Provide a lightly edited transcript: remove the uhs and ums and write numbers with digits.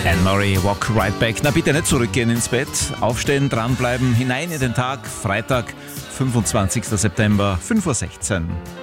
Anne-Marie, Walk Right Back. Na bitte nicht zurückgehen ins Bett, aufstehen, dranbleiben, hinein in den Tag, Freitag, 25. September, 5:16 Uhr.